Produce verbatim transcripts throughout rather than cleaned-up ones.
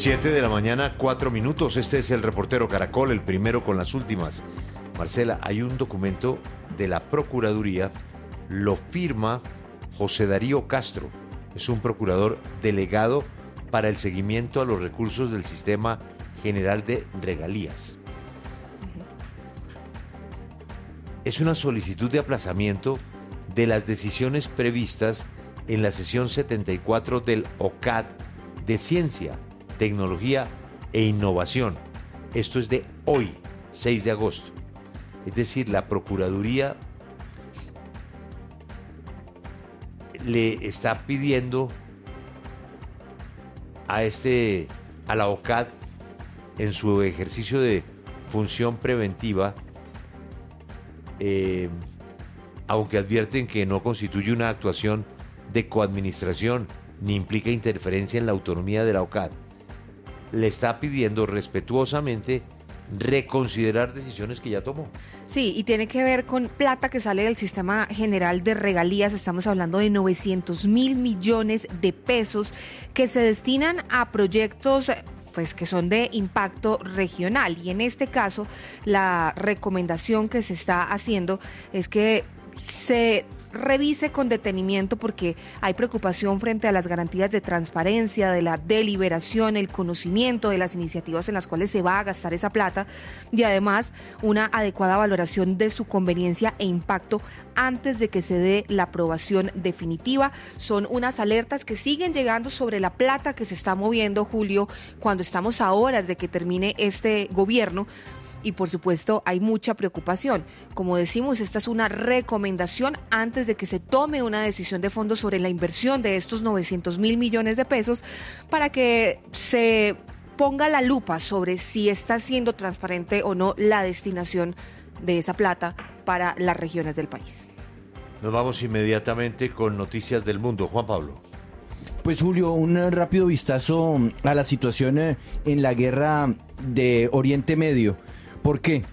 Siete de la mañana, cuatro minutos. Este es el reportero Caracol, el primero con las últimas. Marcela, hay un documento de la Procuraduría, lo firma José Darío Castro. Es un procurador delegado para el seguimiento a los recursos del Sistema General de Regalías. Es una solicitud de aplazamiento de las decisiones previstas en la sesión setenta y cuatro del O C A D de Ciencia, Tecnología e Innovación. Esto es de hoy, seis de agosto. Es decir, la Procuraduría le está pidiendo a este a la O C A D, en su ejercicio de función preventiva, eh, aunque advierten que no constituye una actuación de coadministración ni implica interferencia en la autonomía de la O C A D, le está pidiendo respetuosamente reconsiderar decisiones que ya tomó. Sí, y tiene que ver con plata que sale del Sistema General de Regalías. Estamos hablando de novecientos mil millones de pesos que se destinan a proyectos pues que son de impacto regional. Y en este caso, la recomendación que se está haciendo es que se revise con detenimiento, porque hay preocupación frente a las garantías de transparencia, de la deliberación, el conocimiento de las iniciativas en las cuales se va a gastar esa plata, y además una adecuada valoración de su conveniencia e impacto antes de que se dé la aprobación definitiva. Son unas alertas que siguen llegando sobre la plata que se está moviendo, Julio, cuando estamos a horas de que termine este gobierno. Y por supuesto hay mucha preocupación. Como decimos, esta es una recomendación antes de que se tome una decisión de fondo sobre la inversión de estos novecientos mil millones de pesos, para que se ponga la lupa sobre si está siendo transparente o no la destinación de esa plata para las regiones del país. Nos vamos inmediatamente con noticias del mundo. Juan Pablo. Pues Julio, un rápido vistazo a la situación en la guerra de Oriente Medio. ¿Por qué?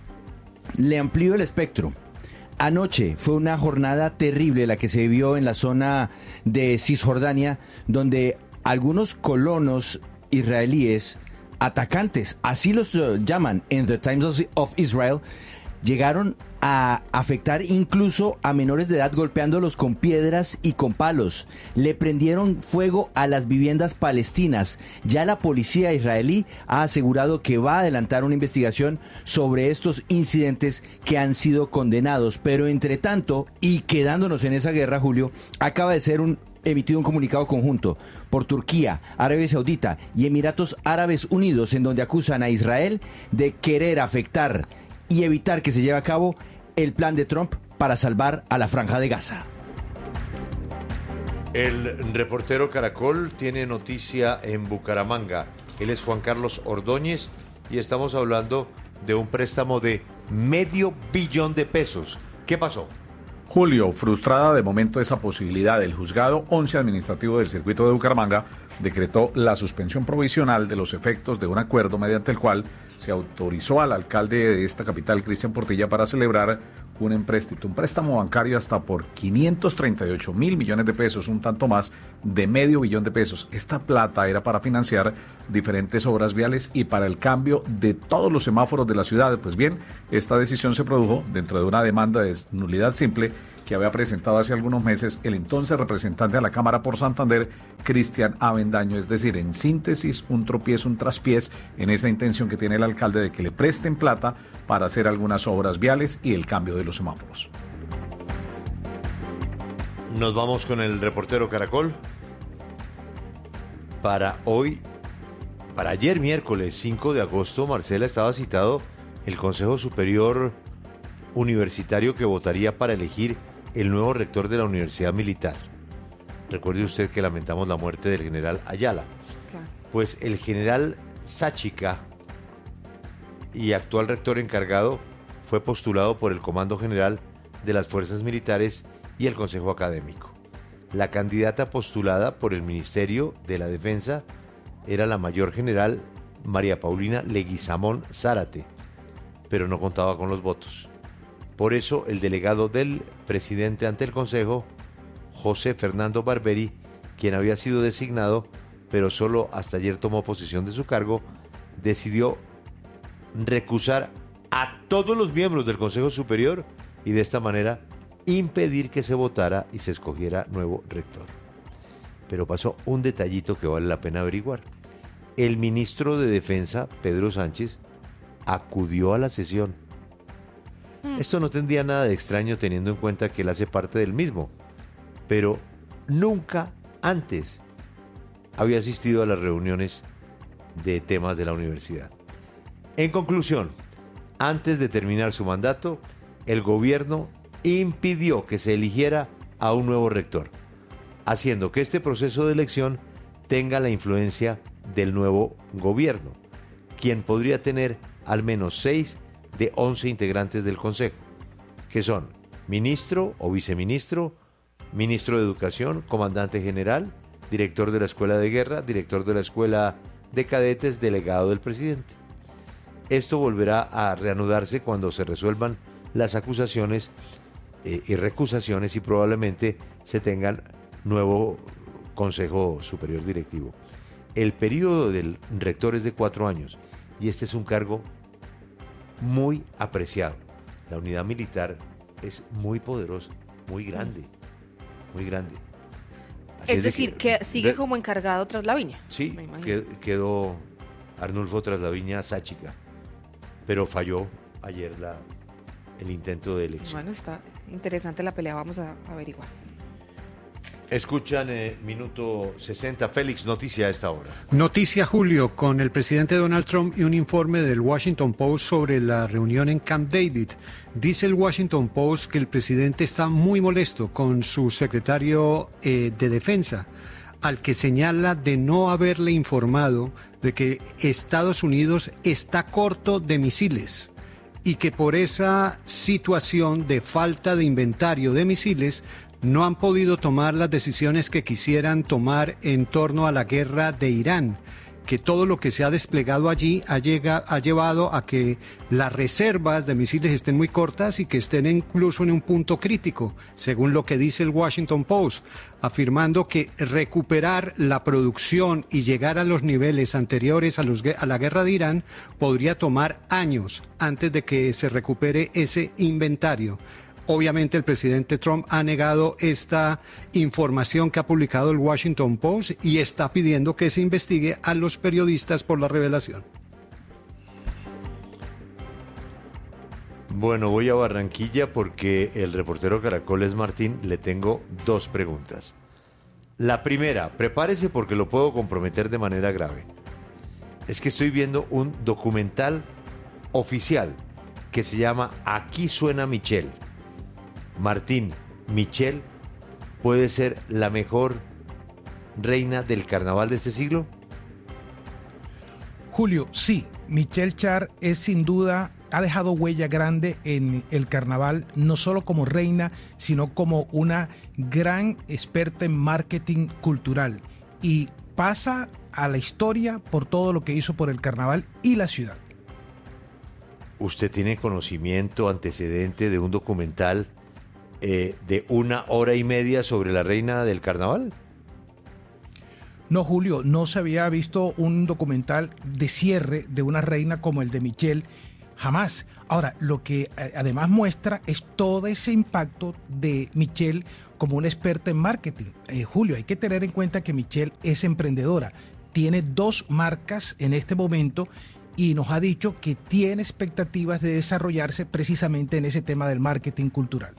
Le amplío el espectro. Anoche fue una jornada terrible la que se vivió en la zona de Cisjordania, donde algunos colonos israelíes, atacantes, así los llaman en The Times of Israel, llegaron a afectar incluso a menores de edad, golpeándolos con piedras y con palos. Le prendieron fuego a las viviendas palestinas. Ya la policía israelí ha asegurado que va a adelantar una investigación sobre estos incidentes que han sido condenados. Pero entre tanto, y quedándonos en esa guerra, Julio, acaba de ser un emitido un comunicado conjunto por Turquía, Arabia Saudita y Emiratos Árabes Unidos, en donde acusan a Israel de querer afectar y evitar que se lleve a cabo el plan de Trump para salvar a la Franja de Gaza. El reportero Caracol tiene noticia en Bucaramanga. Él es Juan Carlos Ordóñez y estamos hablando de un préstamo de medio billón de pesos. ¿Qué pasó? Julio, frustrada de momento esa posibilidad, el juzgado once administrativo del circuito de Bucaramanga decretó la suspensión provisional de los efectos de un acuerdo mediante el cual se autorizó al alcalde de esta capital, Cristian Portilla, para celebrar un empréstito, un préstamo bancario hasta por quinientos treinta y ocho mil millones de pesos, un tanto más de medio billón de pesos. Esta plata era para financiar diferentes obras viales y para el cambio de todos los semáforos de la ciudad. Pues bien, esta decisión se produjo dentro de una demanda de nulidad simple que había presentado hace algunos meses el entonces representante de la Cámara por Santander, Cristian Avendaño. Es decir, en síntesis, un tropiezo, un traspiés en esa intención que tiene el alcalde de que le presten plata para hacer algunas obras viales y el cambio de los semáforos. Nos vamos con el reportero Caracol. Para hoy, para ayer miércoles cinco de agosto, Marcela, estaba citado el Consejo Superior Universitario que votaría para elegir el nuevo rector de la Universidad Militar. Recuerde usted que lamentamos la muerte del general Ayala. Claro. Pues el general Sáchica, y actual rector encargado, fue postulado por el Comando General de las Fuerzas Militares y el Consejo Académico. La candidata postulada por el Ministerio de la Defensa era la mayor general María Paulina Leguizamón Zárate, pero no contaba con los votos. Por eso, el delegado del presidente ante el Consejo, José Fernando Barberi, quien había sido designado, pero solo hasta ayer tomó posesión de su cargo, decidió recusar a todos los miembros del Consejo Superior y de esta manera impedir que se votara y se escogiera nuevo rector. Pero pasó un detallito que vale la pena averiguar. El ministro de Defensa, Pedro Sánchez, acudió a la sesión. Esto no tendría nada de extraño teniendo en cuenta que él hace parte del mismo, pero nunca antes había asistido a las reuniones de temas de la universidad. En conclusión, antes de terminar su mandato, el gobierno impidió que se eligiera a un nuevo rector, haciendo que este proceso de elección tenga la influencia del nuevo gobierno, quien podría tener al menos seis de once integrantes del Consejo, que son ministro o viceministro, ministro de Educación, comandante general, director de la Escuela de Guerra, director de la Escuela de Cadetes, delegado del presidente. Esto volverá a reanudarse cuando se resuelvan las acusaciones eh, y recusaciones y probablemente se tengan nuevo Consejo Superior Directivo. El periodo del rector es de cuatro años y este es un cargo muy apreciado. La unidad militar es muy poderosa, muy grande, muy grande. Así Es decir, que, que sigue re- como encargado tras la viña. Sí, me imagino. que- quedó Arnulfo Traslaviña Sáchica, pero falló ayer la, el intento de elección. Bueno, está interesante la pelea, vamos a averiguar. Escuchan eh, minuto sesenta, Félix, noticia a esta hora. Noticia, Julio, con el presidente Donald Trump y un informe del Washington Post sobre la reunión en Camp David. Dice el Washington Post que el presidente está muy molesto con su secretario eh, de Defensa, al que señala de no haberle informado de que Estados Unidos está corto de misiles y que por esa situación de falta de inventario de misiles no han podido tomar las decisiones que quisieran tomar en torno a la guerra de Irán, que todo lo que se ha desplegado allí ha, llega, ha llevado a que las reservas de misiles estén muy cortas y que estén incluso en un punto crítico, según lo que dice el Washington Post, afirmando que recuperar la producción y llegar a los niveles anteriores a, los, a la guerra de Irán podría tomar años antes de que se recupere ese inventario. Obviamente el presidente Trump ha negado esta información que ha publicado el Washington Post y está pidiendo que se investigue a los periodistas por la revelación. Bueno, voy a Barranquilla porque el reportero Caracoles Martín le tengo dos preguntas. La primera, prepárese porque lo puedo comprometer de manera grave. Es que estoy viendo un documental oficial que se llama Aquí suena Michelle. Martín, ¿Michelle puede ser la mejor reina del carnaval de este siglo? Julio, sí, Michelle Char es sin duda, ha dejado huella grande en el carnaval, no solo como reina, sino como una gran experta en marketing cultural. Y pasa a la historia por todo lo que hizo por el carnaval y la ciudad. ¿Usted tiene conocimiento, antecedente de un documental eh, de una hora y media sobre la reina del carnaval? No, Julio, no se había visto un documental de cierre de una reina como el de Michelle, jamás. Ahora, lo que eh, además muestra es todo ese impacto de Michelle como una experta en marketing. Eh, Julio, hay que tener en cuenta que Michelle es emprendedora, tiene dos marcas en este momento y nos ha dicho que tiene expectativas de desarrollarse precisamente en ese tema del marketing cultural.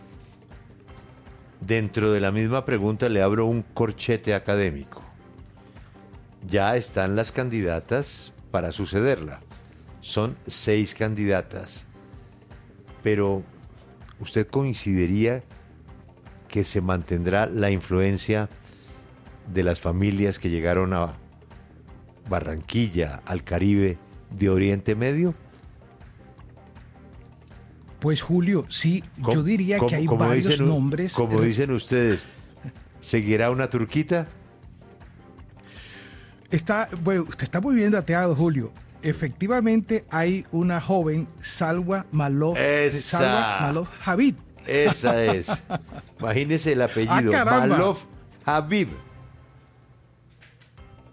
Dentro de la misma pregunta le abro un corchete académico. Ya están las candidatas para sucederla. Son seis candidatas. Pero, ¿usted coincidiría que se mantendrá la influencia de las familias que llegaron a Barranquilla, al Caribe, de Oriente Medio? Pues Julio, sí, ¿Cómo- yo diría cómo- que hay como varios dicen u- nombres. Como dicen ustedes, ¿seguirá una turquita? Está, bueno, usted está muy bien dateado, Julio. Efectivamente hay una joven, Salwa Malof, Esa. Salwa Malof Habib. Esa es. Imagínese el apellido. Ah, caramba. Malof Habib.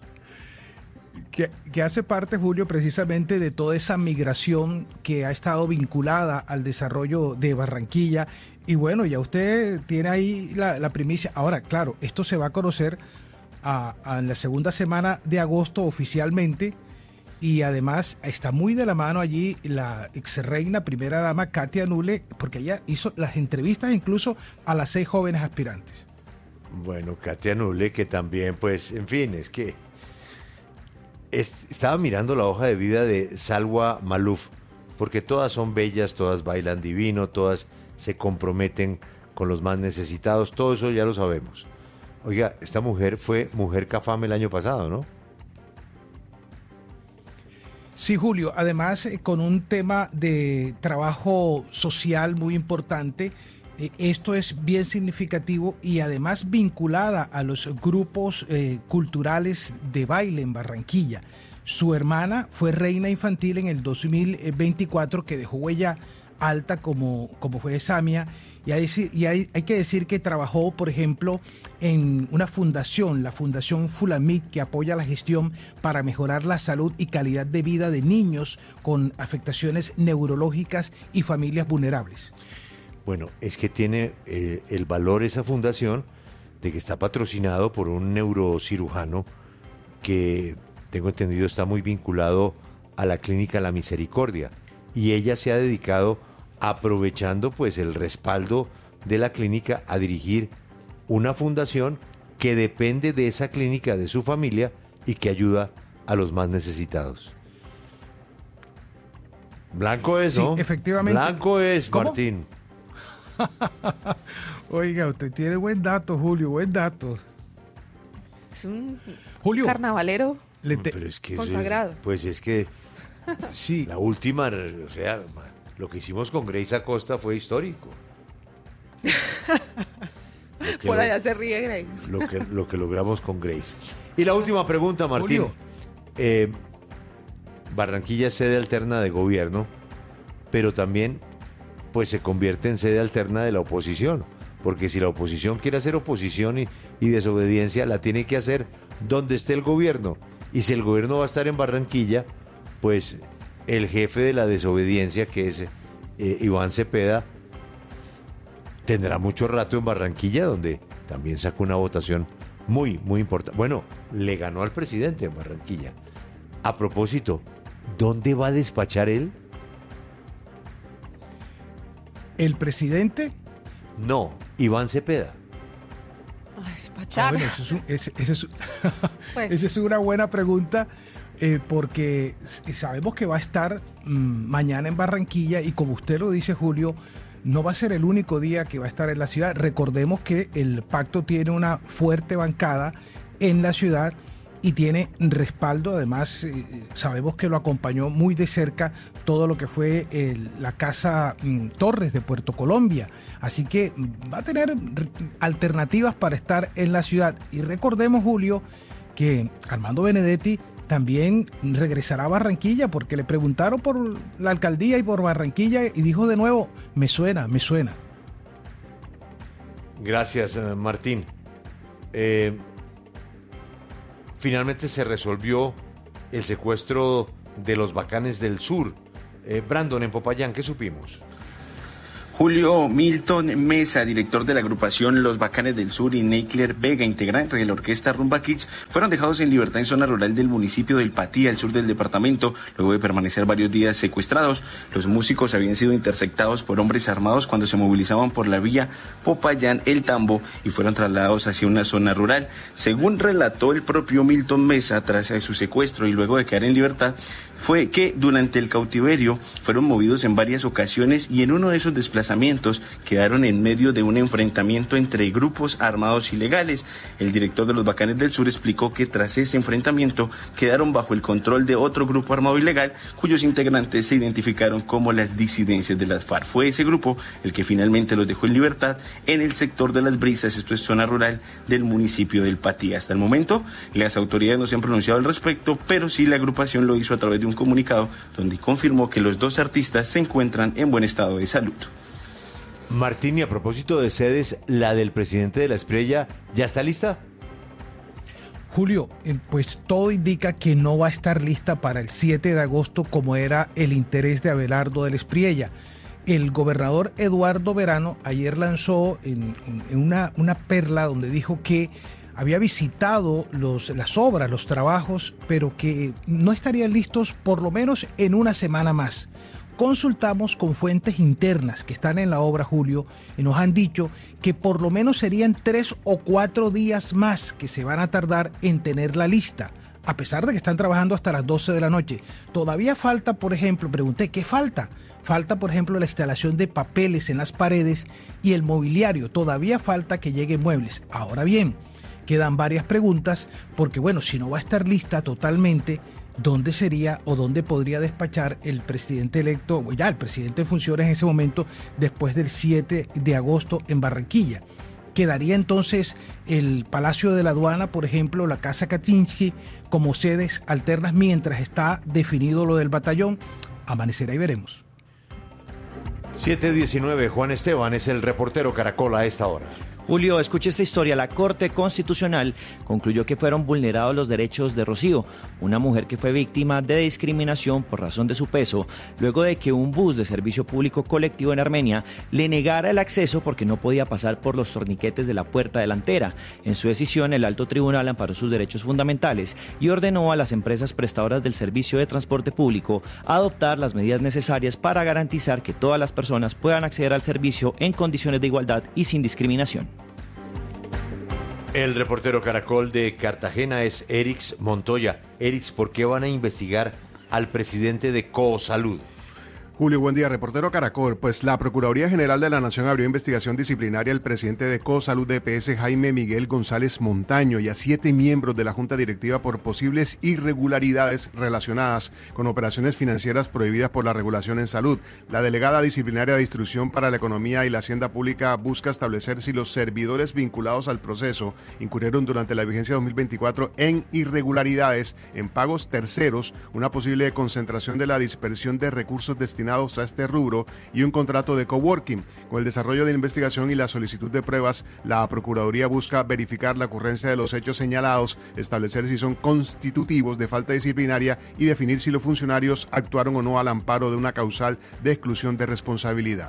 Que, que hace parte, Julio, precisamente de toda esa migración que ha estado vinculada al desarrollo de Barranquilla. Y bueno, ya usted tiene ahí la, la primicia. Ahora, claro, esto se va a conocer a, a la segunda semana de agosto oficialmente. Y además está muy de la mano allí la ex reina, primera dama, Katia Nule, porque ella hizo las entrevistas incluso a las seis jóvenes aspirantes. Bueno, Katia Nule, que también, pues, en fin, es que es, estaba mirando la hoja de vida de Salwa Malouf, porque todas son bellas, todas bailan divino, todas se comprometen con los más necesitados, todo eso ya lo sabemos. Oiga, esta mujer fue mujer Cafam el año pasado, ¿no? Sí, Julio, además eh, con un tema de trabajo social muy importante. Eh, esto es bien significativo y además vinculada a los grupos eh, culturales de baile en Barranquilla. Su hermana fue reina infantil en el dos mil veinticuatro, que dejó huella alta como, como fue Samia. Y, hay, y hay, hay que decir que trabajó, por ejemplo, en una fundación, la Fundación Fulamit, que apoya la gestión para mejorar la salud y calidad de vida de niños con afectaciones neurológicas y familias vulnerables. Bueno, es que tiene eh, el valor esa fundación de que está patrocinado por un neurocirujano que, tengo entendido, está muy vinculado a la clínica La Misericordia. Y ella se ha dedicado, aprovechando pues el respaldo de la clínica, a dirigir una fundación que depende de esa clínica, de su familia, y que ayuda a los más necesitados. Blanco es, ¿no? Sí, efectivamente. Blanco es, ¿Cómo? Martín. Oiga, usted tiene buen dato, Julio, buen dato. Es un Julio, carnavalero le te- Pero es que eso es- consagrado. pues es que sí, la última, o sea, lo que hicimos con Grace Acosta fue histórico. Lo que Por lo- allá se ríe Grey. Lo que, lo que logramos con Grace. Y la última pregunta, Martín. Julio. Eh, Barranquilla es sede alterna de gobierno, pero también pues se convierte en sede alterna de la oposición, porque si la oposición quiere hacer oposición y, y desobediencia, la tiene que hacer donde esté el gobierno. Y si el gobierno va a estar en Barranquilla, pues el jefe de la desobediencia, que es eh, Iván Cepeda, tendrá mucho rato en Barranquilla, donde también sacó una votación muy, muy importante. Bueno, le ganó al presidente en Barranquilla. A propósito, ¿dónde va a despachar él? el presidente. No, Iván Cepeda. Ay, Ah, despachar. bueno, eso es un- ese- ese es- Pues. esa es una buena pregunta, eh, porque s- sabemos que va a estar mm, mañana en Barranquilla y como usted lo dice, Julio, no va a ser el único día que va a estar en la ciudad. Recordemos que el pacto tiene una fuerte bancada en la ciudad y tiene respaldo. Además, eh, sabemos que lo acompañó muy de cerca todo lo que fue el- la Casa mm, Torres de Puerto Colombia. Así que mm, va a tener r- alternativas para estar en la ciudad. Y recordemos, Julio, que Armando Benedetti también regresará a Barranquilla, porque le preguntaron por la alcaldía y por Barranquilla y dijo de nuevo, me suena, me suena. Gracias, eh, Martín. Eh, finalmente se resolvió el secuestro de los Bacanes del Sur. Eh, Brandon, en Popayán, ¿qué supimos? Julio Milton Mesa, director de la agrupación Los Bacanes del Sur, y Neikler Vega, integrante de la orquesta Rumba Kids, fueron dejados en libertad en zona rural del municipio del Patía, al sur del departamento, luego de permanecer varios días secuestrados. Los músicos habían sido interceptados por hombres armados cuando se movilizaban por la vía Popayán-El Tambo y fueron trasladados hacia una zona rural. Según relató el propio Milton Mesa, tras su secuestro y luego de quedar en libertad, fue que durante el cautiverio fueron movidos en varias ocasiones y en uno de esos desplazamientos quedaron en medio de un enfrentamiento entre grupos armados ilegales. El director de los Bacanes del Sur explicó que tras ese enfrentamiento quedaron bajo el control de otro grupo armado ilegal cuyos integrantes se identificaron como las disidencias de las FARC. Fue ese grupo el que finalmente los dejó en libertad en el sector de Las Brisas, esto es zona rural del municipio del Patía. Hasta el momento las autoridades no se han pronunciado al respecto, pero sí la agrupación lo hizo a través de un comunicado donde confirmó que los dos artistas se encuentran en buen estado de salud. Martín, y a propósito de sedes, ¿la del presidente de la Estrella ya está lista? Julio, eh, pues todo indica que no va a estar lista para el siete de agosto como era el interés de Abelardo del Espriella. El gobernador Eduardo Verano ayer lanzó en, en una, una perla donde dijo que había visitado los, las obras, los trabajos, pero que no estarían listos por lo menos en una semana más. Consultamos con fuentes internas que están en la obra, Julio, y nos han dicho que por lo menos serían tres o cuatro días más que se van a tardar en tener la lista, a pesar de que están trabajando hasta las doce de la noche. Todavía falta, por ejemplo, pregunté, ¿qué falta? Falta, por ejemplo, la instalación de papeles en las paredes y el mobiliario. Todavía falta que lleguen muebles. Ahora bien, quedan varias preguntas porque, bueno, si no va a estar lista totalmente, ¿dónde sería o dónde podría despachar el presidente electo, o ya el presidente en funciones en ese momento, después del siete de agosto en Barranquilla? Quedaría entonces el Palacio de la Aduana, por ejemplo, la Casa Kaczynski, como sedes alternas mientras está definido lo del batallón. Amanecerá y veremos. siete diecinueve, Juan Esteban es el reportero Caracol a esta hora. Julio, escuche esta historia. La Corte Constitucional concluyó que fueron vulnerados los derechos de Rocío, una mujer que fue víctima de discriminación por razón de su peso, luego de que un bus de servicio público colectivo en Armenia le negara el acceso porque no podía pasar por los torniquetes de la puerta delantera. En su decisión, el alto tribunal amparó sus derechos fundamentales y ordenó a las empresas prestadoras del servicio de transporte público adoptar las medidas necesarias para garantizar que todas las personas puedan acceder al servicio en condiciones de igualdad y sin discriminación. El reportero Caracol de Cartagena es Erix Montoya. Erix, ¿por qué van a investigar al presidente de Cosalud? Julio, buen día, reportero Caracol. Pues la Procuraduría General de la Nación abrió investigación disciplinaria al presidente de Cosalud D P S, Jaime Miguel González Montaño, y a siete miembros de la Junta Directiva por posibles irregularidades relacionadas con operaciones financieras prohibidas por la regulación en salud. La delegada disciplinaria de Instrucción para la Economía y la Hacienda Pública busca establecer si los servidores vinculados al proceso incurrieron durante la vigencia dos mil veinticuatro en irregularidades en pagos terceros, una posible concentración de la dispersión de recursos destinados a este rubro y un contrato de coworking. Con el desarrollo de la investigación y la solicitud de pruebas, la Procuraduría busca verificar la ocurrencia de los hechos señalados, establecer si son constitutivos de falta disciplinaria y definir si los funcionarios actuaron o no al amparo de una causal de exclusión de responsabilidad.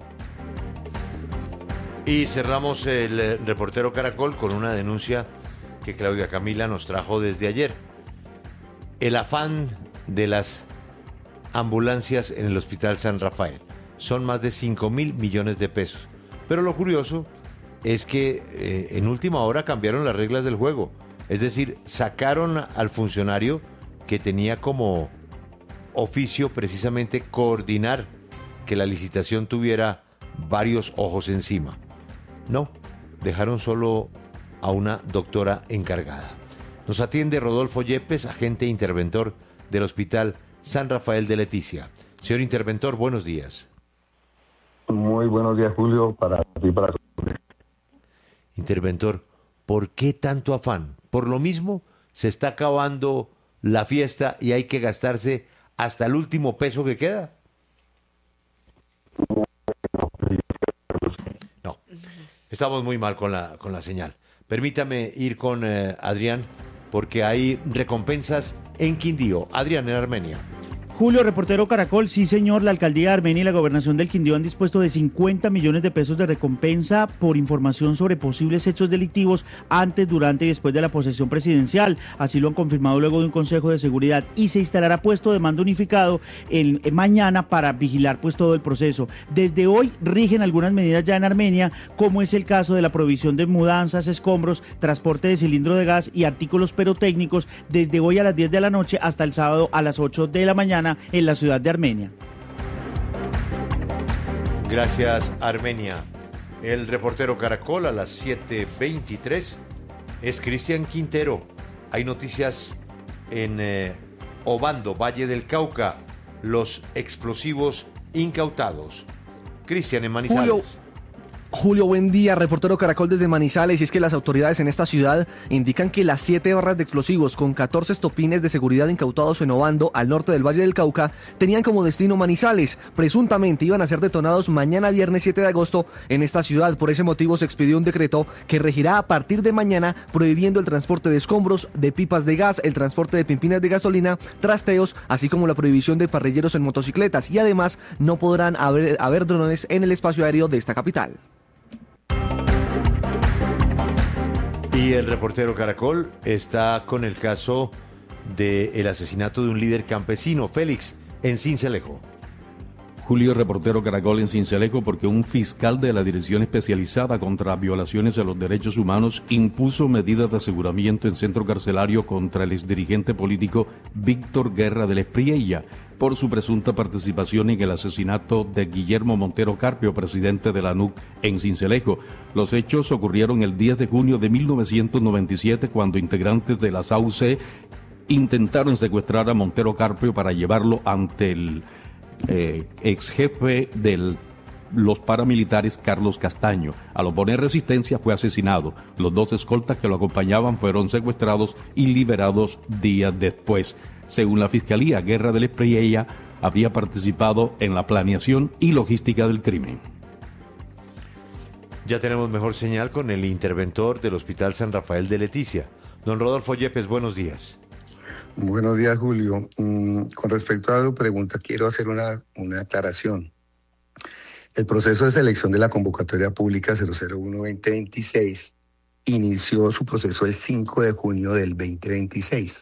Y cerramos el reportero Caracol con una denuncia que Claudia Camila nos trajo desde ayer. El afán de las ambulancias en el Hospital San Rafael. Son más de cinco mil millones de pesos. Pero lo curioso es que eh, en última hora cambiaron las reglas del juego. Es decir, sacaron al funcionario que tenía como oficio precisamente coordinar que la licitación tuviera varios ojos encima. No, dejaron solo a una doctora encargada. Nos atiende Rodolfo Yepes, agente interventor del Hospital San Rafael de Leticia. Señor interventor, buenos días. Muy buenos días, Julio, para ti, para Interventor, ¿por qué tanto afán? Por lo mismo, se está acabando la fiesta y hay que gastarse hasta el último peso que queda. No, estamos muy mal con la, con la señal. Permítame ir con eh, Adrián, porque hay recompensas en Quindío. Adrián, en Armenia. Julio, reportero Caracol, sí señor, la alcaldía de Armenia y la gobernación del Quindío han dispuesto de cincuenta millones de pesos de recompensa por información sobre posibles hechos delictivos antes, durante y después de la posesión presidencial. Así lo han confirmado luego de un consejo de seguridad, y se instalará puesto de mando unificado en, en mañana para vigilar pues todo el proceso. Desde hoy rigen algunas medidas ya en Armenia, como es el caso de la provisión de mudanzas, escombros, transporte de cilindro de gas y artículos pirotécnicos desde hoy a las diez de la noche hasta el sábado a las ocho de la mañana en la ciudad de Armenia. Gracias, Armenia. El reportero Caracol a las siete veintitrés es Cristian Quintero. Hay noticias en eh, Obando, Valle del Cauca, los explosivos incautados. Cristian, en Manizales. Julio. Julio, buen día, reportero Caracol desde Manizales. Y es que las autoridades en esta ciudad indican que las siete barras de explosivos con catorce estopines de seguridad incautados en Obando, al norte del Valle del Cauca, tenían como destino Manizales. Presuntamente iban a ser detonados mañana viernes siete de agosto en esta ciudad. Por ese motivo se expidió un decreto que regirá a partir de mañana, prohibiendo el transporte de escombros, de pipas de gas, el transporte de pimpinas de gasolina, trasteos, así como la prohibición de parrilleros en motocicletas. Y además no podrán haber, haber drones en el espacio aéreo de esta capital. Y el reportero Caracol está con el caso del asesinato de un líder campesino, Félix, en Sincelejo. Julio, reportero Caracol en Sincelejo, porque un fiscal de la Dirección Especializada contra Violaciones a los Derechos Humanos impuso medidas de aseguramiento en centro carcelario contra el exdirigente político Víctor Guerra de la Espriella por su presunta participación en el asesinato de Guillermo Montero Carpio, presidente de la N U C en Sincelejo. Los hechos ocurrieron el diez de junio de mil novecientos noventa y siete, cuando integrantes de la S A U C intentaron secuestrar a Montero Carpio para llevarlo ante el eh, ex jefe de los paramilitares Carlos Castaño. Al oponer resistencia fue asesinado. Los dos escoltas que lo acompañaban fueron secuestrados y liberados días después. Según la Fiscalía, Guerra de la Espriella habría participado en la planeación y logística del crimen. Ya tenemos mejor señal con el interventor del Hospital San Rafael de Leticia. Don Rodolfo Yepes, buenos días. Buenos días, Julio. Mm, con respecto a tu pregunta, quiero hacer una, una aclaración. El proceso de selección de la convocatoria pública cero cero uno veinte veintiséis inició su proceso el cinco de junio del veinte veintiséis.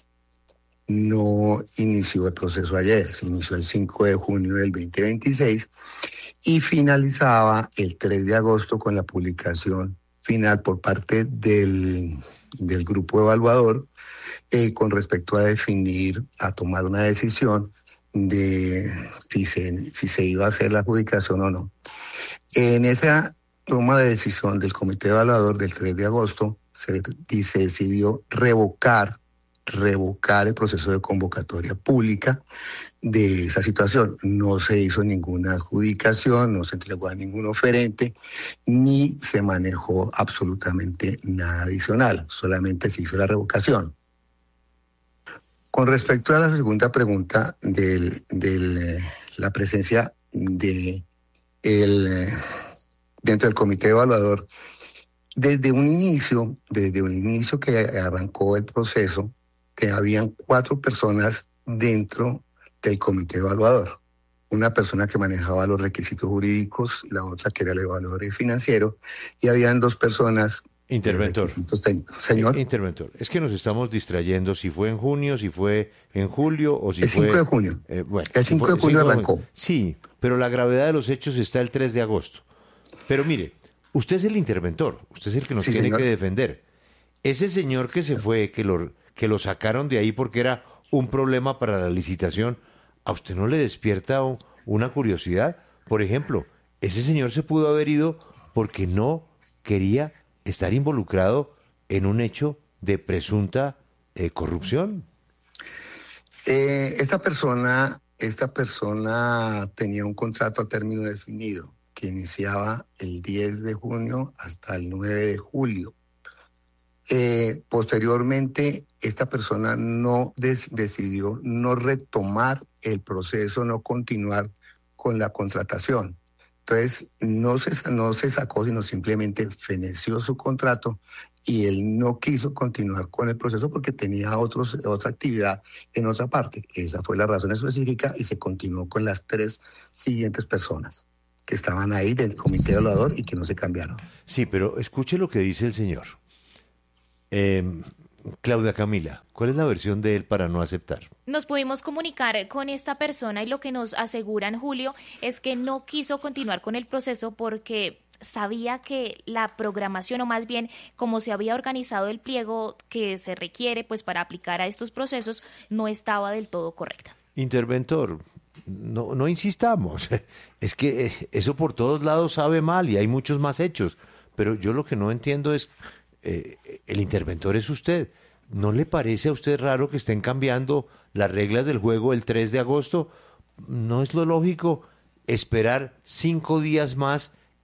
No inició el proceso ayer, se inició el cinco de junio del veinte veintiséis y finalizaba el tres de agosto con la publicación final por parte del, del grupo evaluador eh, con respecto a definir, a tomar una decisión de si se, si se iba a hacer la adjudicación o no. En esa toma de decisión del comité evaluador del tres de agosto se, se decidió revocar revocar el proceso de convocatoria pública de esa situación. No se hizo ninguna adjudicación, no se entregó a ningún oferente, ni se manejó absolutamente nada adicional, solamente se hizo la revocación. Con respecto a la segunda pregunta de del, la presencia de el, dentro del comité evaluador, desde un inicio, desde un inicio que arrancó el proceso, que habían cuatro personas dentro del comité evaluador. Una persona que manejaba los requisitos jurídicos, la otra que era el evaluador financiero, y habían dos personas. Interventor. Señor. Interventor. Es que nos estamos distrayendo si fue en junio, si fue en julio o si el fue... El cinco de junio. Eh, bueno, el cinco de junio arrancó. Sí, pero la gravedad de los hechos está el tres de agosto. Pero mire, usted es el interventor, usted es el que nos sí, tiene señor. que defender. Ese señor que se fue, que lo... que lo sacaron de ahí porque era un problema para la licitación, ¿a usted no le despierta una curiosidad? Por ejemplo, ese señor se pudo haber ido porque no quería estar involucrado en un hecho de presunta eh, corrupción. Eh, esta persona, esta persona tenía un contrato a término definido que iniciaba el diez de junio hasta el nueve de julio. Eh, posteriormente, esta persona no des- decidió no retomar el proceso, no continuar con la contratación. Entonces, no se, no se sacó, sino simplemente feneció su contrato y él no quiso continuar con el proceso porque tenía otros, otra actividad en otra parte. Esa fue la razón específica y se continuó con las tres siguientes personas que estaban ahí del comité evaluador y que no se cambiaron. Sí, pero escuche lo que dice el señor. Eh, Claudia Camila, ¿cuál es la versión de él para no aceptar? Nos pudimos comunicar con esta persona y lo que nos aseguran, Julio, es que no quiso continuar con el proceso porque sabía que la programación, o más bien como se había organizado el pliego que se requiere pues para aplicar a estos procesos, no estaba del todo correcta. Interventor, no, no insistamos. Es que eso por todos lados sabe mal y hay muchos más hechos. Pero yo lo que no entiendo es... Eh, el interventor es usted. ¿No le parece a usted raro que estén cambiando las reglas del juego el tres de agosto? ¿No es lo lógico esperar cinco días más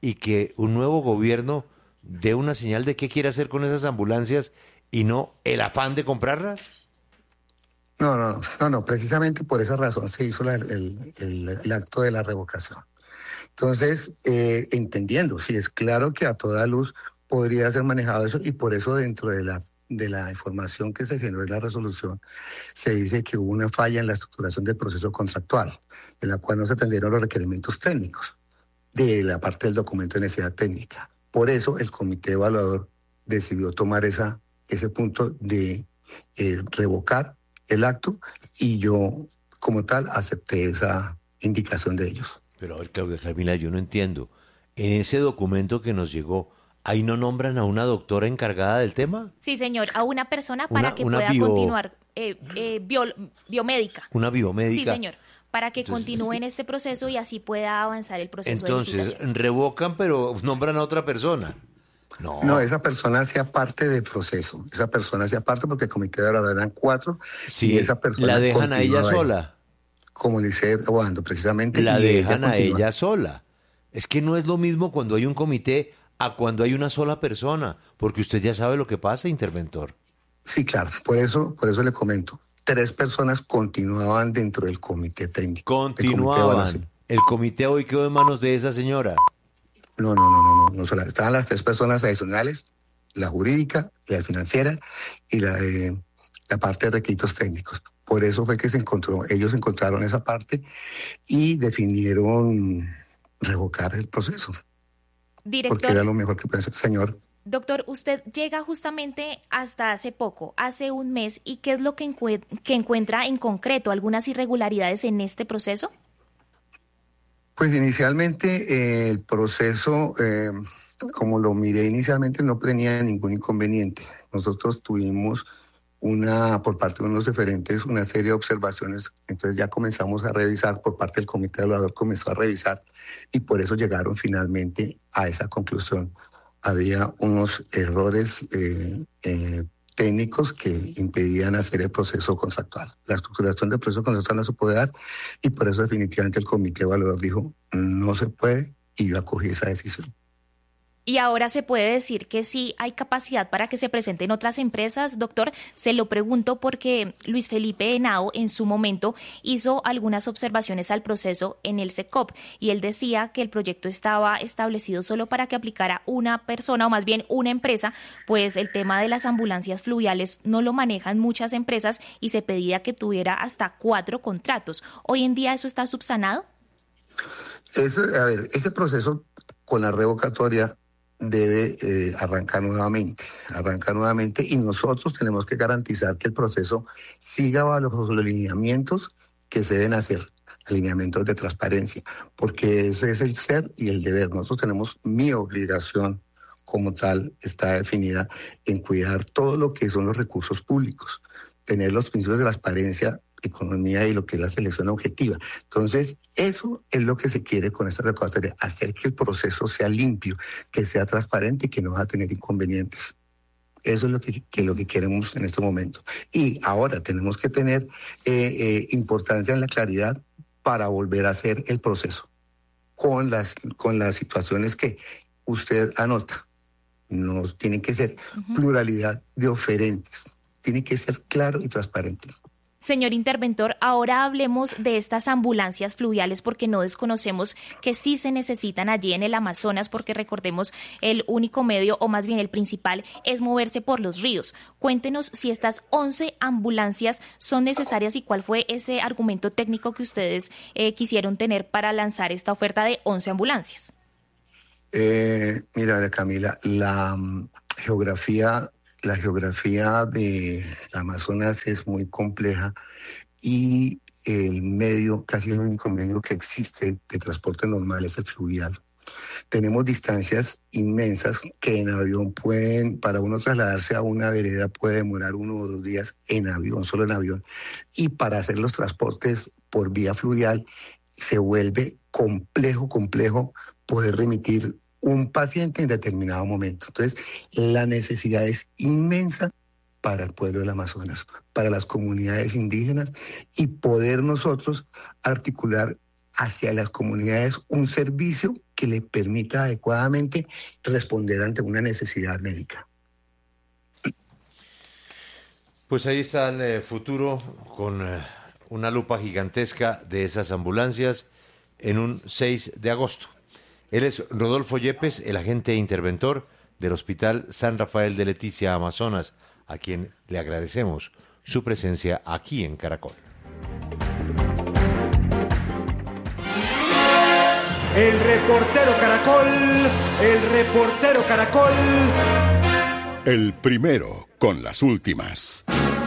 y que un nuevo gobierno dé una señal de qué quiere hacer con esas ambulancias y no el afán de comprarlas? No, no, no, no, precisamente por esa razón se hizo la, el, el, el acto de la revocación. Entonces, eh, entendiendo, sí, es claro que a toda luz podría ser manejado eso y por eso dentro de la, de la información que se generó en la resolución se dice que hubo una falla en la estructuración del proceso contractual, en la cual no se atendieron los requerimientos técnicos de la parte del documento de necesidad técnica. Por eso el comité evaluador decidió tomar esa, ese punto de eh, revocar el acto y yo como tal acepté esa indicación de ellos. Pero a ver, Claudia Carmila, yo no entiendo. En ese documento que nos llegó, ¿ahí no nombran a una doctora encargada del tema? Sí, señor, a una persona para Una- que una pueda bio- continuar, eh, eh, bio- biomédica. Una biomédica. Sí, señor, para que Entonces- continúe en este proceso y así pueda avanzar el proceso de Entonces, licitación. revocan, pero nombran a otra persona. No. No, esa persona hacía parte del proceso. Esa persona hacía parte porque el comité de evaluador eran cuatro Sí, y esa persona la dejan a ella continuaba ahí. sola. Como dice Obando, precisamente. La y ella dejan a continúa. ella sola. Es que no es lo mismo cuando hay un comité a cuando hay una sola persona, porque usted ya sabe lo que pasa, interventor. Sí, claro, por eso, por eso le comento. Tres personas continuaban dentro del comité técnico. del comité de Continuaban. evaluación. El comité hoy quedó en manos de esa señora. No, no, no, no, no, no sola. Estaban las tres personas adicionales, la jurídica, la financiera y la de la parte de requisitos técnicos. Por eso fue que se encontró, ellos encontraron esa parte y definieron revocar el proceso, porque era Director, lo mejor que puede hacer. Señor, doctor, usted llega justamente hasta hace poco, hace un mes, ¿y qué es lo que, encue- que encuentra en concreto? ¿Algunas irregularidades en este proceso? pues inicialmente eh, el proceso, eh, como lo miré inicialmente, no tenía ningún inconveniente. Nosotros tuvimos una, por parte de unos referentes, una serie de observaciones, entonces ya comenzamos a revisar, por parte del comité evaluador comenzó a revisar, y por eso llegaron finalmente a esa conclusión. Había unos errores eh, eh, técnicos que impedían hacer el proceso contractual. La estructuración del proceso contractual no se puede dar, y por eso definitivamente el comité evaluador dijo, no se puede, y yo acogí esa decisión. Y ahora se puede decir que sí hay capacidad para que se presenten otras empresas, doctor. Se lo pregunto porque Luis Felipe Henao en su momento hizo algunas observaciones al proceso en el SECOP y él decía que el proyecto estaba establecido solo para que aplicara una persona o más bien una empresa, pues el tema de las ambulancias fluviales no lo manejan muchas empresas y se pedía que tuviera hasta cuatro contratos. ¿Hoy en día eso está subsanado? Eso, a ver, ese proceso con la revocatoria debe eh, arrancar nuevamente, arrancar nuevamente y nosotros tenemos que garantizar que el proceso siga bajo los lineamientos que se deben hacer, alineamientos de transparencia, porque ese es el ser y el deber. Nosotros tenemos mi obligación como tal, está definida en cuidar todo lo que son los recursos públicos, tener los principios de transparencia, economía y lo que es la selección objetiva. Entonces, eso es lo que se quiere con esta revocatoria, hacer que el proceso sea limpio, que sea transparente y que no va a tener inconvenientes. Eso es lo que, que, lo que queremos en este momento. Y ahora tenemos que tener eh, eh, importancia en la claridad para volver a hacer el proceso con las, con las situaciones que usted anota. No tiene que ser uh-huh. pluralidad de oferentes, tiene que ser claro y transparente. Señor interventor, ahora hablemos de estas ambulancias fluviales porque no desconocemos que sí se necesitan allí en el Amazonas porque recordemos el único medio o más bien el principal es moverse por los ríos. Cuéntenos si estas once ambulancias son necesarias y cuál fue ese argumento técnico que ustedes eh, quisieron tener para lanzar esta oferta de once ambulancias. Eh, mira, Camila, la um, geografía... La geografía de Amazonas es muy compleja y el medio, casi el único medio que existe de transporte normal es el fluvial. Tenemos distancias inmensas que en avión pueden, para uno trasladarse a una vereda puede demorar uno o dos días en avión, solo en avión. Y para hacer los transportes por vía fluvial se vuelve complejo, complejo poder remitir un paciente en determinado momento. Entonces, la necesidad es inmensa para el pueblo del Amazonas, para las comunidades indígenas y poder nosotros articular hacia las comunidades un servicio que que le permita adecuadamente responder ante una necesidad médica. Pues ahí está el eh, futuro con eh, una lupa gigantesca de esas ambulancias en un seis de agosto. Él es Rodolfo Yepes, el agente interventor del Hospital San Rafael de Leticia, Amazonas, a quien le agradecemos su presencia aquí en Caracol. El reportero Caracol, el reportero Caracol. El primero con las últimas.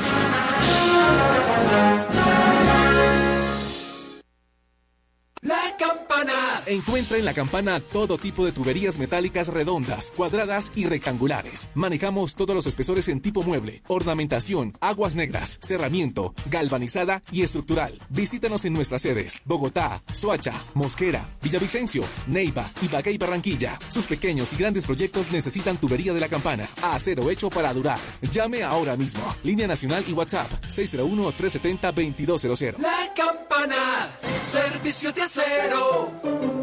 La Campana. Encuentra en La Campana todo tipo de tuberías metálicas redondas, cuadradas y rectangulares. Manejamos todos los espesores en tipo mueble, ornamentación, aguas negras, cerramiento, galvanizada y estructural. Visítanos en nuestras sedes: Bogotá, Soacha, Mosquera, Villavicencio, Neiva, Ibagué y Barranquilla. Sus pequeños y grandes proyectos necesitan tubería de La Campana. Acero hecho para durar. Llame ahora mismo. Línea nacional y WhatsApp seis cero uno, tres siete cero, dos dos cero cero. La Campana, servicio de acero.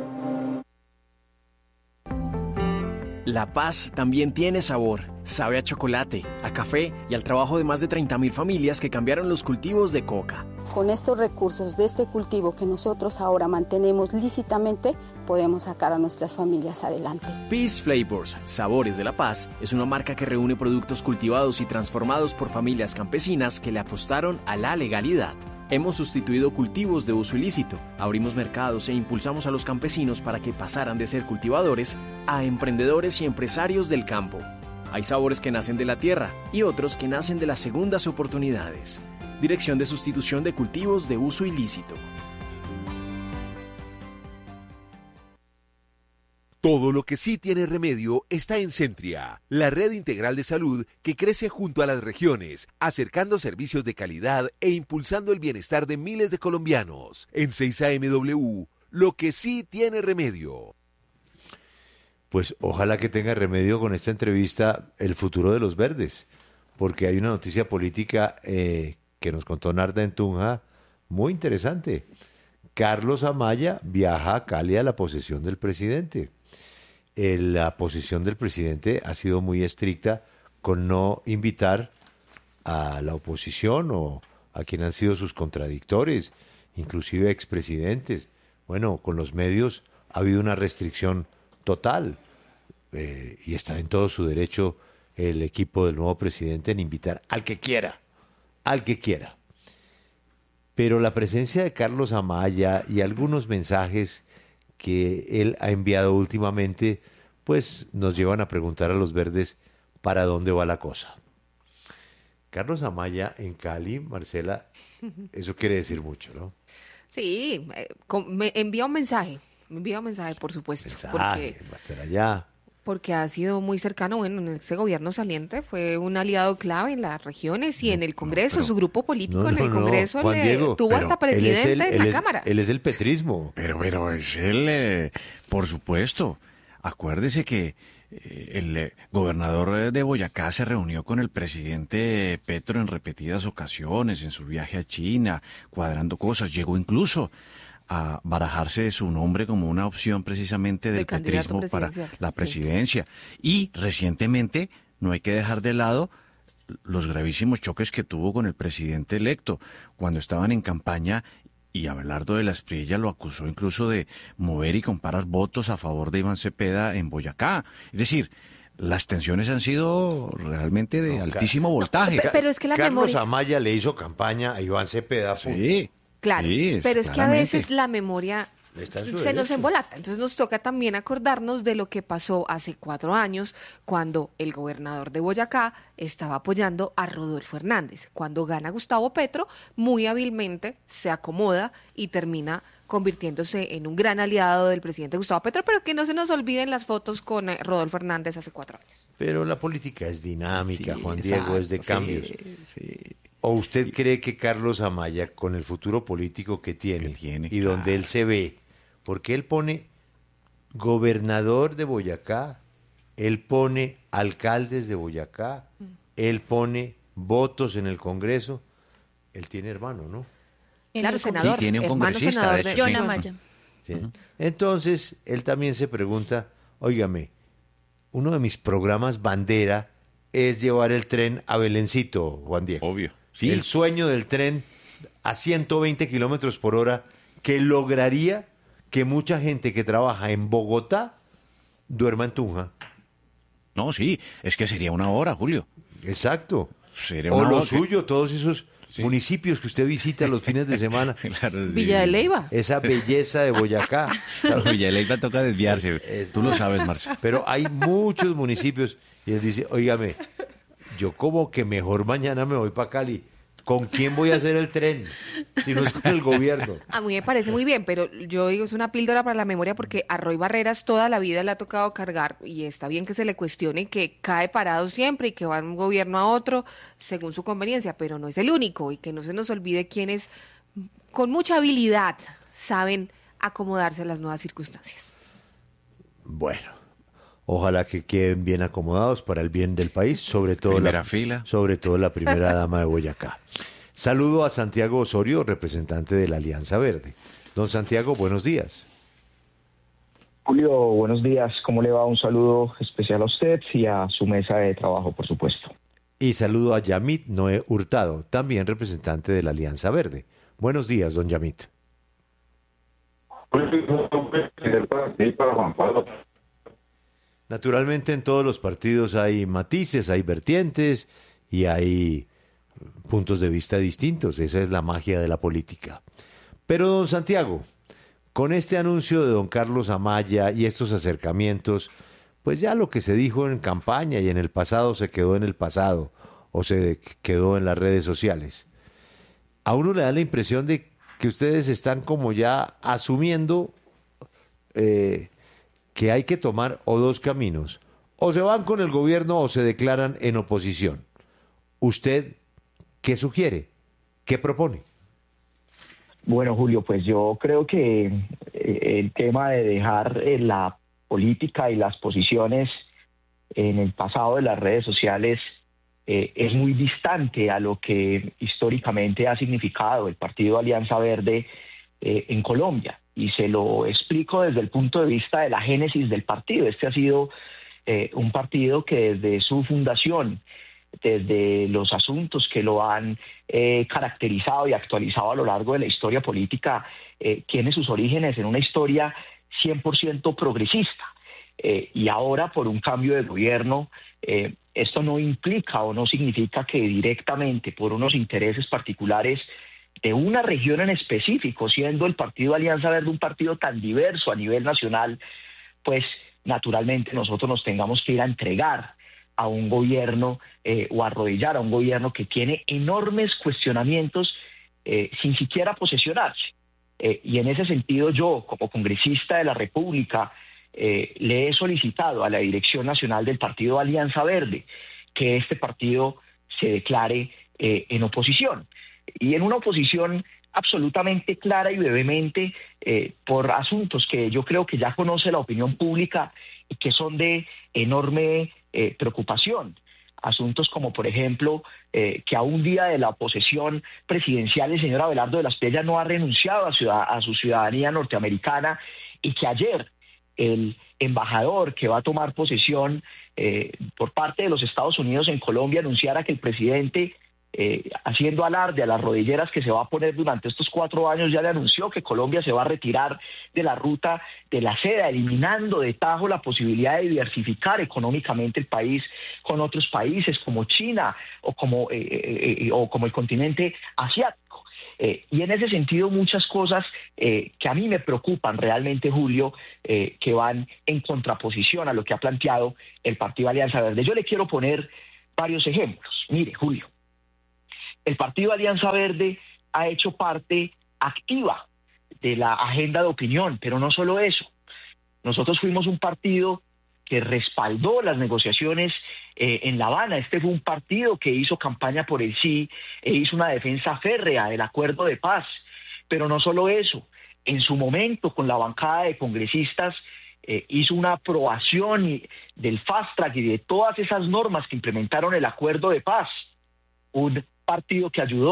La Paz también tiene sabor. Sabe a chocolate, a café y al trabajo de más de treinta mil familias que cambiaron los cultivos de coca. Con estos recursos de este cultivo que nosotros ahora mantenemos lícitamente, podemos sacar a nuestras familias adelante. Peace Flavors, Sabores de La Paz, es una marca que reúne productos cultivados y transformados por familias campesinas que le apostaron a la legalidad. Hemos sustituido cultivos de uso ilícito, abrimos mercados e impulsamos a los campesinos para que pasaran de ser cultivadores a emprendedores y empresarios del campo. Hay sabores que nacen de la tierra y otros que nacen de las segundas oportunidades. Dirección de Sustitución de Cultivos de Uso Ilícito. Todo lo que sí tiene remedio está en Centria, la red integral de salud que crece junto a las regiones, acercando servicios de calidad e impulsando el bienestar de miles de colombianos. En seis A M W, lo que sí tiene remedio. Pues ojalá que tenga remedio con esta entrevista el futuro de los verdes, porque hay una noticia política eh, que nos contó Narda en Tunja muy interesante. Carlos Amaya viaja a Cali a la posesión del presidente. La posición del presidente ha sido muy estricta con no invitar a la oposición o a quienes han sido sus contradictores, inclusive expresidentes. Bueno, con los medios ha habido una restricción total eh, y está en todo su derecho el equipo del nuevo presidente en invitar al que quiera, al que quiera. Pero la presencia de Carlos Amaya y algunos mensajes que él ha enviado últimamente, pues nos llevan a preguntar a los verdes para dónde va la cosa. Carlos Amaya en Cali, Marcela, eso quiere decir mucho, ¿no? Sí, eh, con, me envía un mensaje, me envía un mensaje, por supuesto. Mensaje, porque, va a estar allá. Porque ha sido muy cercano, bueno, en este gobierno saliente fue un aliado clave en las regiones y no, en el Congreso, no, pero, su grupo político no, no, en el Congreso no, le Diego, tuvo hasta presidente el, en la es, Cámara. Él es el petrismo. Pero, pero es él, eh, por supuesto. Acuérdese que eh, el eh, gobernador de Boyacá se reunió con el presidente Petro en repetidas ocasiones en su viaje a China, cuadrando cosas. Llegó incluso a barajarse su nombre como una opción precisamente del petrismo para la presidencia. Sí. Y recientemente, no hay que dejar de lado los gravísimos choques que tuvo con el presidente electo cuando estaban en campaña, y Abelardo de la Espriella lo acusó incluso de mover y comparar votos a favor de Iván Cepeda en Boyacá. Es decir, las tensiones han sido realmente de no, altísimo no, voltaje. Pero, pero es que la Carlos memoria... Amaya le hizo campaña a Iván Cepeda. Sí. Claro, sí, pero es claramente. que a veces la memoria se derecho. nos embolata. Entonces nos toca también acordarnos de lo que pasó hace cuatro años cuando el gobernador de Boyacá estaba apoyando a Rodolfo Hernández. Cuando gana Gustavo Petro, muy hábilmente se acomoda y termina convirtiéndose en un gran aliado del presidente Gustavo Petro, pero que no se nos olviden las fotos con Rodolfo Hernández hace cuatro años. Pero la política es dinámica, sí, Juan exacto, Diego, es de sí, cambios. Sí. ¿O usted sí. cree que Carlos Amaya, con el futuro político que tiene, que tiene y claro. donde él se ve, porque él pone gobernador de Boyacá, él pone alcaldes de Boyacá, mm. él pone votos en el Congreso, él tiene hermano, ¿no? Claro, senador, sí, tiene un congresista, senador de hecho. John Amaya. ¿sí? Uh-huh. Entonces, él también se pregunta, óigame, uno de mis programas bandera es llevar el tren a Belencito, Juan Diego. Obvio, sí. El sueño del tren a ciento veinte kilómetros por hora que lograría que mucha gente que trabaja en Bogotá duerma en Tunja. No, sí, es que sería una hora, Julio. Exacto. Sería o una lo hora suyo, que... todos esos sí. municipios que usted visita los fines de semana. Claro, Villa de Leyva. Esa belleza de Boyacá. Claro, Villa de Leyva toca desviarse. Es, Tú lo sabes, Marcelo. Pero hay muchos municipios y él dice, óigame, yo como que mejor mañana me voy para Cali. ¿Con quién voy a hacer el tren? Si no es con el gobierno. A mí me parece muy bien, pero yo digo, es una píldora para la memoria porque a Roy Barreras toda la vida le ha tocado cargar y está bien que se le cuestione que cae parado siempre y que va de un gobierno a otro según su conveniencia, pero no es el único y que no se nos olvide quienes con mucha habilidad saben acomodarse a las nuevas circunstancias. Bueno. Ojalá que queden bien acomodados para el bien del país, sobre todo, primera la, fila. sobre todo la primera dama de Boyacá. Saludo a Santiago Osorio, representante de la Alianza Verde. Don Santiago, buenos días. Julio, buenos días. ¿Cómo le va? Un saludo especial a usted y a su mesa de trabajo, por supuesto. Y saludo a Yamit Noé Hurtado, también representante de la Alianza Verde. Buenos días, don Yamit. Naturalmente en todos los partidos hay matices, hay vertientes y hay puntos de vista distintos. Esa es la magia de la política. Pero don Santiago, con este anuncio de don Carlos Amaya y estos acercamientos, pues ya lo que se dijo en campaña y en el pasado se quedó en el pasado o se quedó en las redes sociales. A uno le da la impresión de que ustedes están como ya asumiendo... Eh, que hay que tomar o dos caminos, o se van con el gobierno o se declaran en oposición. ¿Usted qué sugiere? ¿Qué propone? Bueno, Julio, pues yo creo que el tema de dejar la política y las posiciones en el pasado de las redes sociales eh, es muy distante a lo que históricamente ha significado el Partido Alianza Verde eh, en Colombia. Y se lo explico desde el punto de vista de la génesis del partido. Este ha sido eh, un partido que desde su fundación, desde los asuntos que lo han eh, caracterizado y actualizado a lo largo de la historia política, eh, tiene sus orígenes en una historia cien por ciento progresista. Eh, y ahora, por un cambio de gobierno, eh, esto no implica o no significa que directamente por unos intereses particulares de una región en específico, siendo el Partido Alianza Verde un partido tan diverso a nivel nacional, pues naturalmente nosotros nos tengamos que ir a entregar a un gobierno eh, o arrodillar a un gobierno que tiene enormes cuestionamientos eh, sin siquiera posesionarse. Eh, y en ese sentido yo, como congresista de la República, eh, le he solicitado a la Dirección Nacional del Partido Alianza Verde que este partido se declare eh, en oposición. Y en una oposición absolutamente clara y vehemente eh, por asuntos que yo creo que ya conoce la opinión pública y que son de enorme eh, preocupación. Asuntos como, por ejemplo, eh, que a un día de la posesión presidencial el señor Abelardo de la Espriella no ha renunciado a, ciudad, a su ciudadanía norteamericana y que ayer el embajador que va a tomar posesión eh, por parte de los Estados Unidos en Colombia anunciara que el presidente... Eh, haciendo alarde a las rodilleras que se va a poner durante estos cuatro años, ya le anunció que Colombia se va a retirar de la ruta de la seda, eliminando de tajo la posibilidad de diversificar económicamente el país con otros países como China o como, eh, eh, eh, o como el continente asiático. Eh, y en ese sentido muchas cosas eh, que a mí me preocupan realmente, Julio, eh, que van en contraposición a lo que ha planteado el Partido Alianza Verde. Yo le quiero poner varios ejemplos. Mire, Julio, el Partido Alianza Verde ha hecho parte activa de la agenda de opinión, pero no solo eso. Nosotros fuimos un partido que respaldó las negociaciones eh, en La Habana. Este fue un partido que hizo campaña por el sí e hizo una defensa férrea del acuerdo de paz. Pero no solo eso, en su momento con la bancada de congresistas eh, hizo una aprobación del fast track y de todas esas normas que implementaron el acuerdo de paz. Un partido que ayudó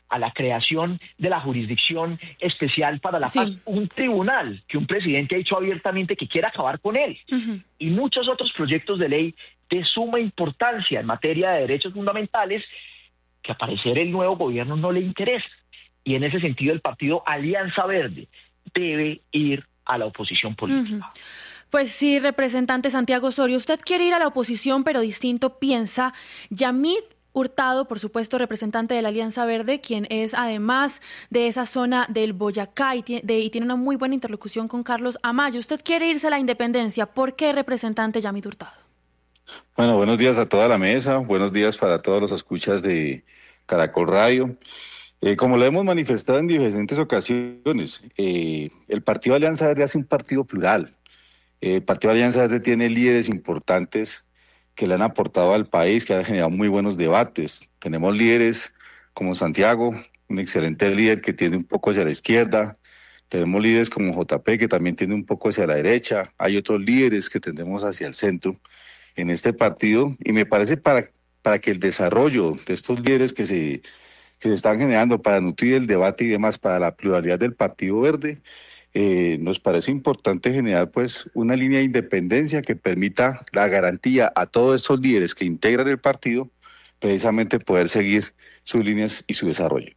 a la creación de la Jurisdicción Especial para la Paz, sí. un tribunal que un presidente ha dicho abiertamente que quiere acabar con él, uh-huh. y muchos otros proyectos de ley de suma importancia en materia de derechos fundamentales que a parecer el nuevo gobierno no le interesa. Y en ese sentido el partido Alianza Verde debe ir a la oposición política. Uh-huh. Pues sí, representante Santiago Osorio, usted quiere ir a la oposición, pero distinto piensa. Yamid Hurtado, por supuesto, representante de la Alianza Verde, quien es además de esa zona del Boyacá y tiene, de, y tiene una muy buena interlocución con Carlos Amaya. Usted quiere irse a la independencia. ¿Por qué, representante Yamid Hurtado? Bueno, buenos días a toda la mesa, buenos días para todos los escuchas de Caracol Radio. Eh, como lo hemos manifestado en diferentes ocasiones, eh, el Partido Alianza Verde hace un partido plural. Eh, el Partido Alianza Verde tiene líderes importantes que le han aportado al país, que han generado muy buenos debates. Tenemos líderes como Santiago, un excelente líder que tiene un poco hacia la izquierda. Tenemos líderes como J P, que también tiene un poco hacia la derecha. Hay otros líderes que tendemos hacia el centro en este partido. Y me parece para, para que el desarrollo de estos líderes que se, que se están generando para nutrir el debate y demás, para la pluralidad del Partido Verde, Eh, nos parece importante generar pues una línea de independencia que permita la garantía a todos estos líderes que integran el partido, precisamente poder seguir sus líneas y su desarrollo.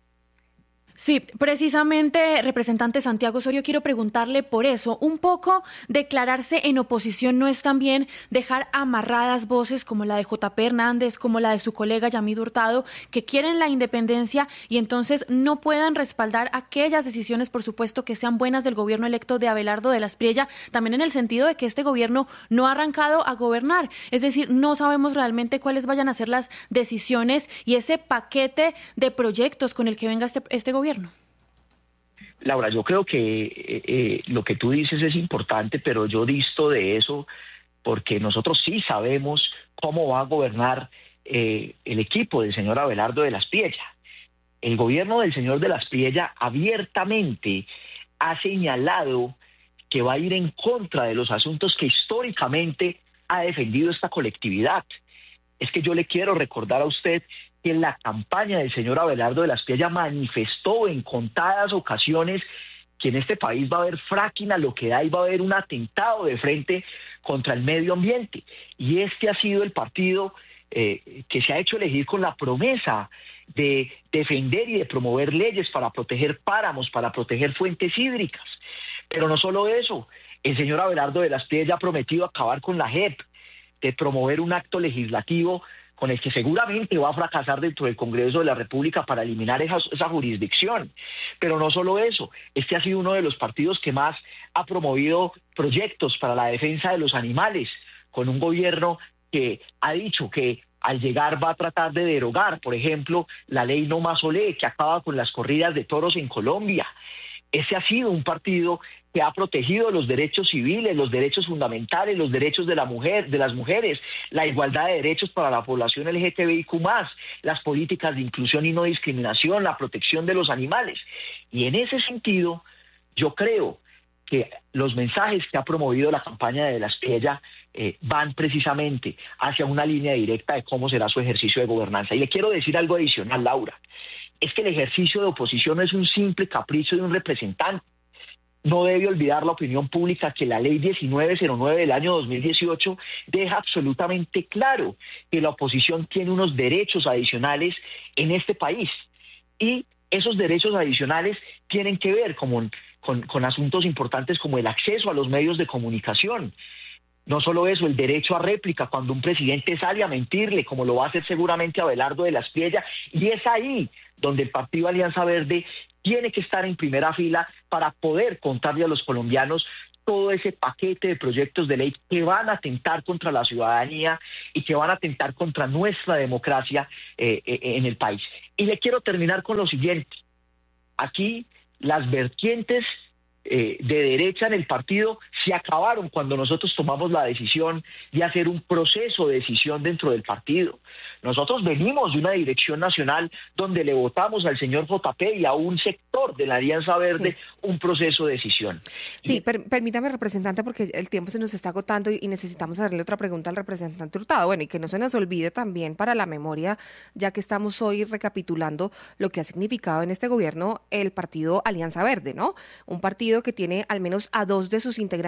Sí, precisamente, representante Santiago Osorio, quiero preguntarle por eso. Un poco declararse en oposición no es también dejar amarradas voces como la de J P Hernández, como la de su colega Yamid Hurtado, que quieren la independencia y entonces no puedan respaldar aquellas decisiones, por supuesto, que sean buenas del gobierno electo de Abelardo de la Espriella, también en el sentido de que este gobierno no ha arrancado a gobernar. Es decir, no sabemos realmente cuáles vayan a ser las decisiones y ese paquete de proyectos con el que venga este, este gobierno. Laura, yo creo que eh, eh, lo que tú dices es importante, pero yo disto de eso porque nosotros sí sabemos cómo va a gobernar eh, el equipo del señor Abelardo de la Espriella. El gobierno del señor de la Espriella abiertamente ha señalado que va a ir en contra de los asuntos que históricamente ha defendido esta colectividad. Es que yo le quiero recordar a usted que en la campaña del señor Abelardo de la Espriella manifestó en contadas ocasiones que en este país va a haber fracking a lo que da y va a haber un atentado de frente contra el medio ambiente. Y este ha sido el partido eh, que se ha hecho elegir con la promesa de defender y de promover leyes para proteger páramos, para proteger fuentes hídricas. Pero no solo eso, el señor Abelardo de la Espriella ha prometido acabar con la J E P, de promover un acto legislativo con el que seguramente va a fracasar dentro del Congreso de la República para eliminar esa, esa jurisdicción. Pero no solo eso, este ha sido uno de los partidos que más ha promovido proyectos para la defensa de los animales, con un gobierno que ha dicho que al llegar va a tratar de derogar, por ejemplo, la ley No Más Olé, que acaba con las corridas de toros en Colombia. Ese ha sido un partido que ha protegido los derechos civiles, los derechos fundamentales, los derechos de la mujer, de las mujeres, la igualdad de derechos para la población L G T B I Q más, las políticas de inclusión y no discriminación, la protección de los animales. Y en ese sentido, yo creo que los mensajes que ha promovido la campaña de la Espriella eh, van precisamente hacia una línea directa de cómo será su ejercicio de gobernanza. Y le quiero decir algo adicional, Laura. Es que el ejercicio de oposición no es un simple capricho de un representante. No debe olvidar la opinión pública que la ley diecinueve cero nueve del año dos mil dieciocho deja absolutamente claro que la oposición tiene unos derechos adicionales en este país. Y esos derechos adicionales tienen que ver con, con, con asuntos importantes como el acceso a los medios de comunicación. No solo eso, el derecho a réplica cuando un presidente sale a mentirle, como lo va a hacer seguramente Abelardo de la Espriella, y es ahí donde el Partido Alianza Verde tiene que estar en primera fila para poder contarle a los colombianos todo ese paquete de proyectos de ley que van a atentar contra la ciudadanía y que van a atentar contra nuestra democracia eh, eh, en el país. Y le quiero terminar con lo siguiente. Aquí las vertientes Eh, de derecha en el partido se acabaron cuando nosotros tomamos la decisión de hacer un proceso de decisión dentro del partido. Nosotros venimos de una dirección nacional donde le votamos al señor J P y a un sector de la Alianza Verde sí. un proceso de decisión. Sí, per permítame, representante, porque el tiempo se nos está agotando y, y necesitamos hacerle otra pregunta al representante Hurtado. Bueno, y que no se nos olvide también para la memoria, ya que estamos hoy recapitulando lo que ha significado en este gobierno el partido Alianza Verde, ¿no? Un partido que tiene al menos a dos de sus integrantes